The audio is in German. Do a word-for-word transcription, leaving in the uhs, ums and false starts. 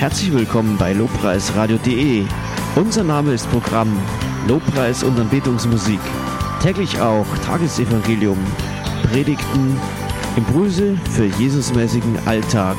Herzlich willkommen bei lobpreisradio punkt de. Unser Name ist Programm Lobpreis und Anbetungsmusik. Täglich auch Tagesevangelium, Predigten, Impulse für Jesusmäßigen Alltag.